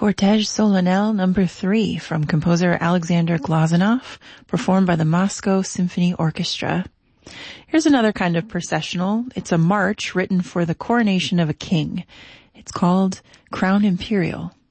Cortège Solennel Number 3 from composer Alexander Glazunov, performed by the Moscow Symphony Orchestra. Here's another kind of processional. It's a march written for the coronation of a king. It's called Crown Imperial.